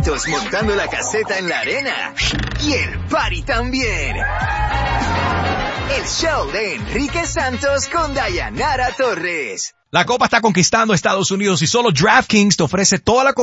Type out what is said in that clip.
Santos montando la caseta en la arena. Y el party también. El show de Enrique Santos con Dayanara Torres. La Copa está conquistando Estados Unidos y solo DraftKings te ofrece toda la